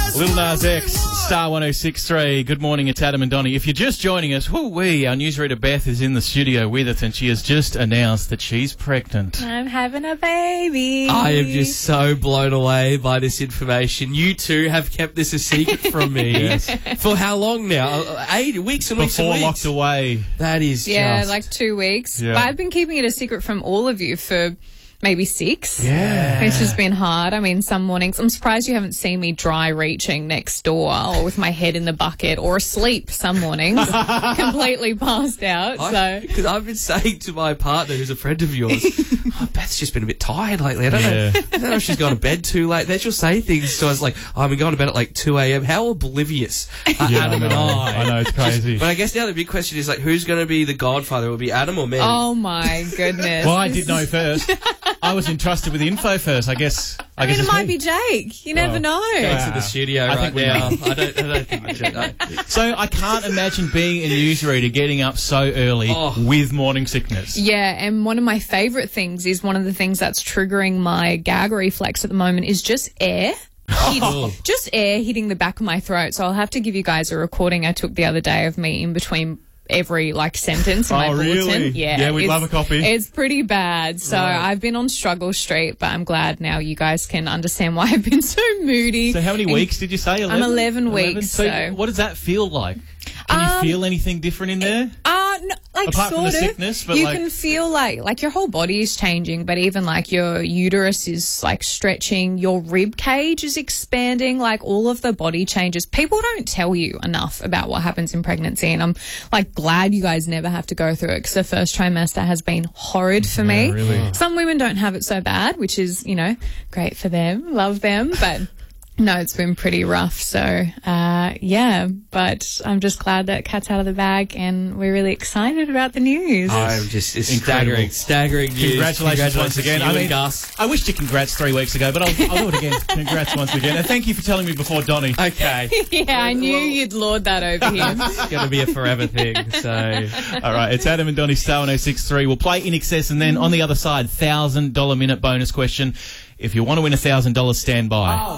Lil Nas X, Star 106.3. Good morning, it's Adam and Donnie. If you're just joining us, whoo-wee, our newsreader Beth is in the studio with us and she has just announced that she's pregnant. I'm having a baby. I am just so blown away by this information. You two have kept this a secret from me. Yes. For how long now? 8 weeks and weeks and Before weeks. locked away. That is just... like 2 weeks. Yeah. But I've been keeping it a secret from all of you for maybe 6. Yeah. It's just been hard. I mean, some mornings, I'm surprised you haven't seen me dry reaching next door or with my head in the bucket or asleep some mornings, completely passed out. Because I've been saying to my partner, who's a friend of yours, Beth's just been a bit tired lately. I don't know if she's gone to bed too late. Then she'll say things to us like, I've been going to bed at like 2 a.m. How oblivious are Adam and I? I know, it's crazy. But I guess now the big question is, like, who's going to be the godfather? Will it be Adam or me? Oh, my goodness. Well, I did know first. I was entrusted with the info first, I guess. I mean, it it's might me. be Jake. You never know. Go to the studio I right think we now. know. I don't think we should. No. So I can't imagine being a newsreader getting up so early with morning sickness. Yeah, and one of my favourite things is one of the things that's triggering my gag reflex at the moment is just air. Just air hitting the back of my throat. So I'll have to give you guys a recording I took the other day of me in between every sentence in my bulletin. Really? Yeah, we'd love a copy. It's pretty bad. So I've been on struggle street, but I'm glad now you guys can understand why I've been so moody. So how many weeks did you say? 11? I'm 11 weeks. So what does that feel like? Can you feel anything different in there? No, like Apart sort from the of. sickness, but you like... can feel like your whole body is changing, but even like your uterus is like stretching, your rib cage is expanding, like all of the body changes. People don't tell you enough about what happens in pregnancy, and I'm like glad you guys never have to go through it because the first trimester has been horrid for me. Really? Some women don't have it so bad, which is, great for them, love them, but... No, it's been pretty rough. So, but I'm just glad that Kat's out of the bag and we're really excited about the news. I'm just, it's Incredible. staggering news. Congratulations once again. I mean, Gus. I wished you congrats 3 weeks ago, but I'll do it again. Congrats once again. And thank you for telling me before Donnie. Okay. Yeah, I knew you'd lord that over him. It's going to be a forever thing, so... All right, it's Adam and Donnie, Star 106.3. We'll play In Excess, and then on the other side, $1,000 minute bonus question. If you want to win $1,000, stand by.